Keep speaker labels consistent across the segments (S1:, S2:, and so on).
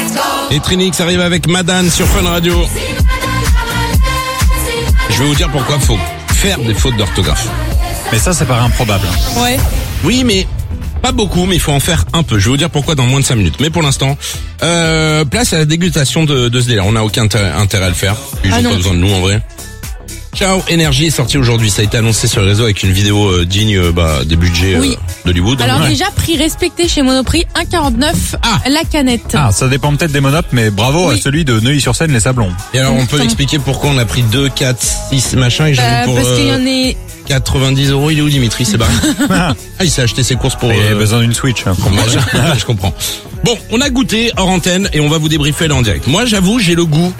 S1: Et Trinix arrive avec Madane sur Fun Radio. Je vais vous dire pourquoi faut faire des fautes d'orthographe.
S2: Mais ça, c'est pas improbable.
S3: Ouais.
S1: Oui, mais pas beaucoup, mais il faut en faire un peu. Je vais vous dire pourquoi dans moins de 5 minutes. Mais pour l'instant, place à la dégustation de ce délire. On n'a aucun intérêt à le faire. Ils n'ont pas besoin de nous en vrai. Ciao Énergie est sorti aujourd'hui. Ça a été annoncé sur les réseaux avec une vidéo digne des budgets d'Hollywood.
S3: Alors déjà, prix respecté chez Monoprix, 1,49 la canette.
S2: Ah, ça dépend peut-être des monopes, mais bravo à celui de Neuilly-sur-Seine, les Sablons.
S1: Et alors, on peut expliquer pourquoi on a pris 2, 4, 6 machin et j'avoue pour...
S3: Parce qu'il y en est...
S1: 90 €, il est où Dimitri? C'est barré. Il s'est acheté ses courses pour...
S2: Il a besoin d'une Switch.
S1: Je comprends. Bon, on a goûté hors antenne et on va vous débriefer là en direct. Moi, j'avoue, j'ai le goût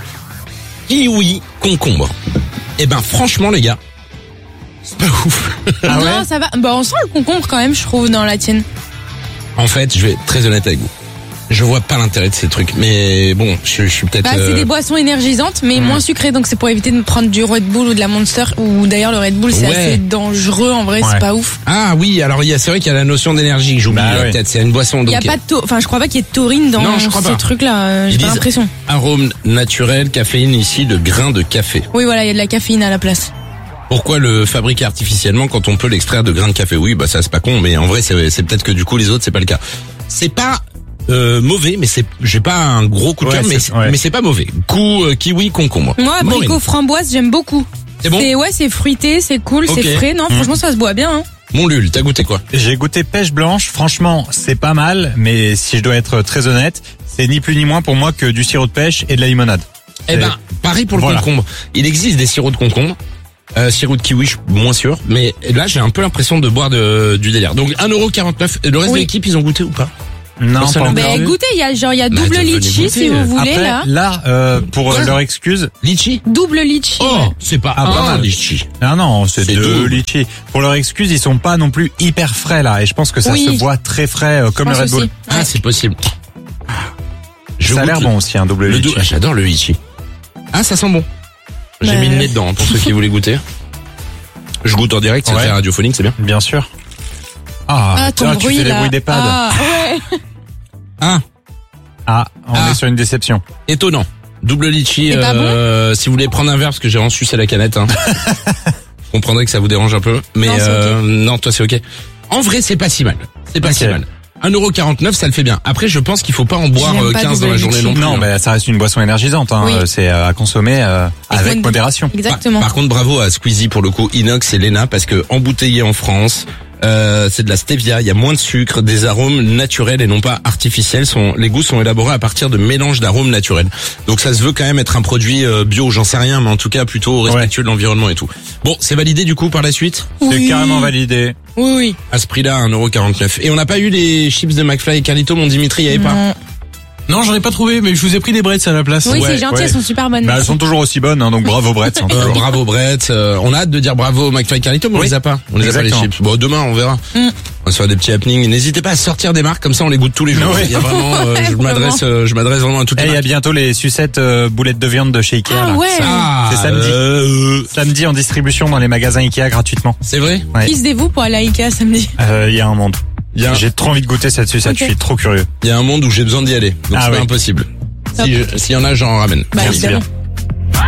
S1: kiwi concombre. Eh ben, franchement, les gars, c'est pas ouf.
S3: Non, ça va. Bah, on sent le concombre quand même, je trouve, dans la tienne.
S1: En fait, je vais être très honnête avec vous. Je vois pas l'intérêt de ces trucs, mais bon, je suis peut-être...
S3: c'est des boissons énergisantes, mais moins sucrées, donc c'est pour éviter de prendre du Red Bull ou de la Monster, ou d'ailleurs le Red Bull c'est assez dangereux en vrai, c'est pas ouf.
S1: Ah oui, alors c'est vrai qu'il y a la notion d'énergie, j'oublie peut-être, c'est une boisson.
S3: Il y a pas de je crois pas qu'il y ait de taurine dans ces trucs-là, j'ai pas l'impression.
S1: Arôme naturel, caféine ici, de grains de café.
S3: Oui voilà, il y a de la caféine à la place.
S1: Pourquoi le fabriquer artificiellement quand on peut l'extraire de grains de café? Oui, ça c'est pas con, mais en vrai c'est peut-être que du coup les autres c'est pas le cas. C'est pas mauvais, mais j'ai pas un gros coup de cœur, mais c'est pas mauvais. Goût kiwi concombre.
S3: Moi, abricot framboise, j'aime beaucoup.
S1: C'est bon?
S3: C'est fruité, c'est cool, c'est frais. Non, franchement, ça se boit bien.
S1: Mon Lul, t'as goûté quoi?
S2: J'ai goûté pêche blanche. Franchement, c'est pas mal, mais si je dois être très honnête, c'est ni plus ni moins pour moi que du sirop de pêche et de la limonade.
S1: Eh ben, pareil pour le concombre. Il existe des sirops de concombre. Sirop de kiwi, je suis moins sûr, mais là j'ai un peu l'impression de boire du délire. Donc 1,49 €. Le reste de l'équipe, ils ont goûté ou pas?
S2: Non, pas encore.
S3: Mais goûtez, il y a double litchi si vous voulez.
S2: Après, là, pour leur excuse,
S1: litchi,
S3: double litchi.
S1: Oh, c'est pas un litchi.
S2: Ah non, c'est deux litchi. Pour leur excuse, ils sont pas non plus hyper frais là, et je pense que ça se boit très frais comme le Red Bull.
S1: Ah, c'est possible.
S2: Ça a l'air bon aussi, un double litchi.
S1: J'adore le litchi. Ah, ça sent bon. J'ai mis le nez dedans pour ceux qui voulaient goûter. Je goûte en direct, c'est très radiophonique, c'est bien.
S2: Bien sûr.
S3: Ton bruit,
S2: tu fais les bruits des pads. On est sur une déception.
S1: Étonnant. Double litchi, si vous voulez prendre un verre, parce que j'ai reçu c'est la canette, Vous comprendrez que ça vous dérange un peu. Mais non, toi c'est ok. En vrai, c'est pas si mal. C'est pas si mal. 1,49 €, ça le fait bien. Après, je pense qu'il faut pas en boire 15 dans la journée non plus.
S2: Non, mais ça reste une boisson énergisante. C'est à consommer avec modération.
S3: Exactement.
S1: Par contre, bravo à Squeezie pour le coup, Inox et Lena, parce que embouteillé en France, c'est de la stevia, il y a moins de sucre, des arômes naturels et non pas artificiels. Les goûts sont élaborés à partir de mélanges d'arômes naturels. Donc ça se veut quand même être un produit bio, j'en sais rien, mais en tout cas plutôt respectueux de l'environnement et tout. Bon, c'est validé du coup par la suite?
S2: C'est carrément validé.
S3: Oui.
S1: À ce prix-là, 1,49 €. Et on n'a pas eu les chips de McFly et Carlito, mon Dimitri, il y avait pas?
S4: Non, j'en ai pas trouvé, mais je vous ai pris des Bretts à la place.
S3: Oui, c'est gentil, elles sont super bonnes.
S2: Elles sont toujours aussi bonnes, donc bravo Bretts.
S1: Bravo Brett. On a hâte de dire bravo McFly et Carlito, mais on les a pas. On les a pas les chips. Bon, demain, on verra. On va se faire des petits happenings. N'hésitez pas à sortir des marques, comme ça on les goûte tous les jours. Il y a vraiment, je m'adresse vraiment à toutes les marques.
S2: Et il y a bientôt les sucettes boulettes de viande de chez Ikea. C'est samedi. Samedi en distribution dans les magasins Ikea gratuitement.
S1: C'est vrai?
S3: Qui se dévoue pour aller à Ikea samedi?
S2: Il y a un monde. J'ai trop envie de goûter cette sucette, je suis trop curieux.
S1: Il y a un monde où j'ai besoin d'y aller, donc c'est pas impossible. S'il y en a, j'en ramène.
S3: Évidemment.